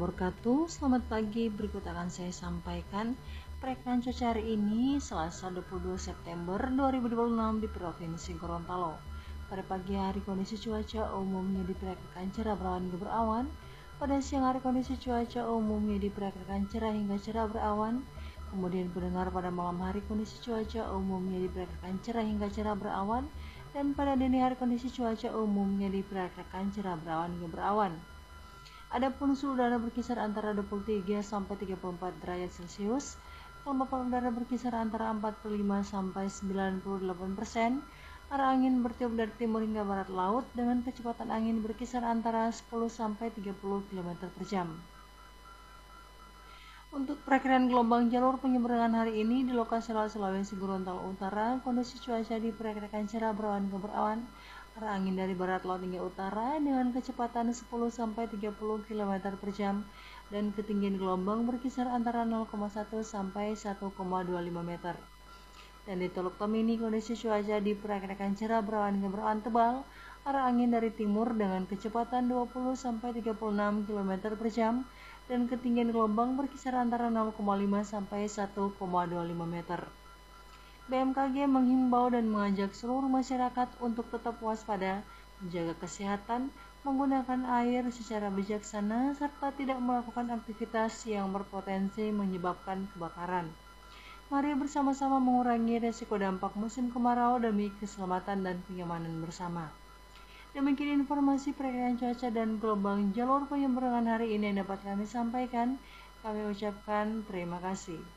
wabarakatuh. Selamat pagi, berikut akan saya sampaikan perakiraan cuaca hari ini Selasa 22 September 2026 di Provinsi Gorontalo. Pada pagi hari kondisi cuaca umumnya diperkirakan cerah berawan hingga berawan. Pada siang hari kondisi cuaca umumnya diperkirakan cerah hingga cerah berawan. Kemudian pendengar, pada malam hari kondisi cuaca umumnya diperkirakan cerah hingga cerah berawan. Dan pada dini hari kondisi cuaca umumnya diperkirakan cerah berawan hingga berawan. Adapun suhu udara berkisar antara 23 sampai 34 derajat Celcius, kelembapan udara berkisar antara 45 sampai 98%, arah angin bertiup dari timur hingga barat laut dengan kecepatan angin berkisar antara 10 sampai 30 km per jam. Untuk perakiraan gelombang jalur penyeberangan hari ini di lokasi Laut Sulawesi Gorontalo Utara, kondisi cuaca diperkirakan cerah berawan ke berawan, arah angin dari barat laut hingga utara dengan kecepatan 10 sampai 30 km per jam dan ketinggian gelombang berkisar antara 0,1 sampai 1,25 meter. Dan di Teluk Tomini kondisi cuaca diperkirakan cerah berawan hingga berawan tebal, arah angin dari timur dengan kecepatan 20 sampai 36 km per jam dan ketinggian gelombang berkisar antara 0,5 sampai 1,25 meter. BMKG menghimbau dan mengajak seluruh masyarakat untuk tetap waspada, menjaga kesehatan, menggunakan air secara bijaksana, serta tidak melakukan aktivitas yang berpotensi menyebabkan kebakaran. Mari bersama-sama mengurangi resiko dampak musim kemarau demi keselamatan dan kenyamanan bersama. Demikian informasi perakiraan cuaca dan gelombang jalur penyeberangan hari ini yang dapat kami sampaikan. Kami ucapkan terima kasih.